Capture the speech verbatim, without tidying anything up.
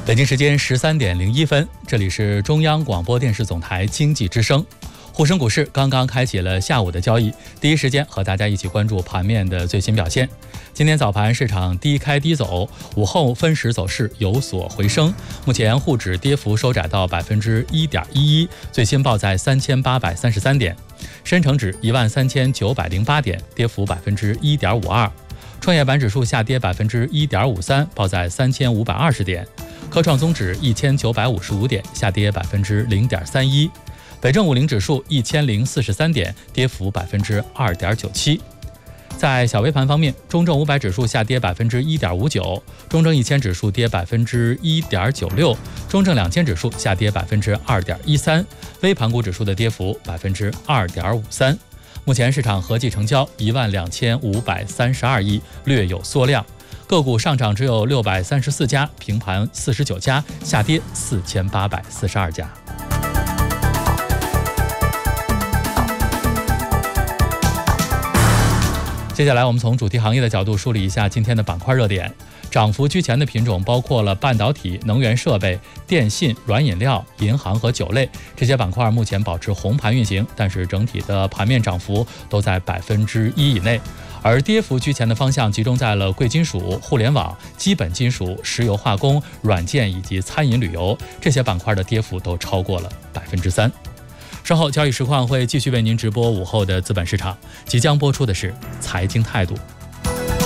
北京时间十三点零一分，这里是中央广播电视总台经济之声。沪深股市刚刚开启了下午的交易，第一时间和大家一起关注盘面的最新表现。今天早盘市场低开低走，午后分时走势有所回升。目前沪指跌幅收窄到百分之一点一一，最新报在三千八百三十三点。深成指一万三千九百零八点，跌幅百分之一点五二。创业板指数下跌百分之一点五三，报在三千五百二十点。科创综指一千九百五十五点，下跌百分之零点三一。北证五零指数一千零四十三点，跌幅百分之二点九七。在小微盘方面，中证五百指数下跌百分之一点五九，中证一千指数跌百分之一点九六，中证两千指数下跌百分之二点一三，微盘股指数的跌幅百分之二点五三。目前市场合计成交一万两千五百三十二亿，略有缩量。个股上涨只有六百三十四家，平盘四十九家，下跌四千八百四十二家。接下来我们从主题行业的角度梳理一下今天的板块热点。涨幅居前的品种包括了半导体、能源设备、电信、软饮料、银行和酒类，这些板块目前保持红盘运行，但是整体的盘面涨幅都在百分之一以内。而跌幅居前的方向集中在了贵金属、互联网、基本金属、石油化工、软件以及餐饮旅游，这些板块的跌幅都超过了百分之三。稍后交易实况会继续为您直播午后的资本市场，即将播出的是财经态度。